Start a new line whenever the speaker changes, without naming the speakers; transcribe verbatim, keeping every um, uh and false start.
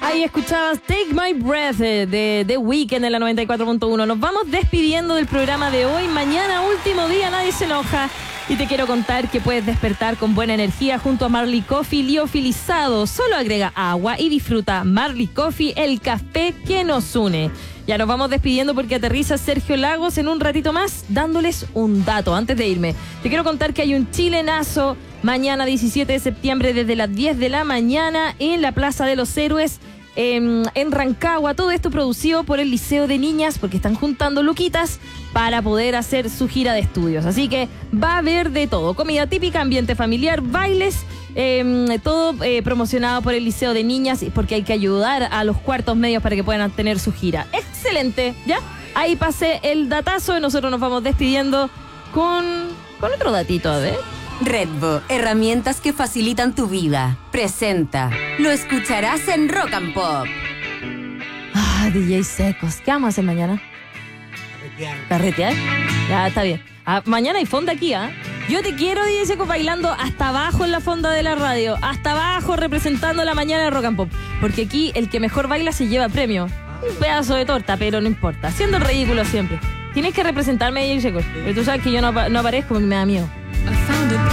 Ahí escuchabas Take My Breath de The Weeknd en la noventa y cuatro punto uno. Nos vamos despidiendo del programa de hoy. Mañana, último día, nadie se enoja. Y te quiero contar que puedes despertar con buena energía junto a Marley Coffee liofilizado. Solo agrega agua y disfruta Marley Coffee, el café que nos une. Ya nos vamos despidiendo porque aterriza Sergio Lagos en un ratito más, dándoles un dato antes de irme. Te quiero contar que hay un chilenazo mañana diecisiete de septiembre desde las diez de la mañana en la Plaza de los Héroes en, en Rancagua. Todo esto producido por el Liceo de Niñas porque están juntando luquitas para poder hacer su gira de estudios. Así que va a haber de todo. Comida típica, ambiente familiar, bailes, eh, todo eh, promocionado por el Liceo de Niñas porque hay que ayudar a los cuartos medios para que puedan tener su gira. Excelente, ¿ya? Ahí pasé el datazo y nosotros nos vamos despidiendo con, con otro datito, a ver.
Redbo, herramientas que facilitan tu vida. Presenta. Lo escucharás en Rock and Pop.
Ah, D J Secos. ¿Qué vamos a hacer mañana? ¿Carretear? Ya, está bien. Ah, mañana hay fonda aquí, ¿ah? ¿eh? Yo te quiero, D J Secos, bailando hasta abajo en la fonda de la radio. Hasta abajo representando la mañana de Rock and Pop. Porque aquí el que mejor baila se lleva premio. Un pedazo de torta, pero no importa. Haciendo el ridículo siempre. Tienes que representarme, D J Secos. Porque tú sabes que yo no, no aparezco porque me da miedo.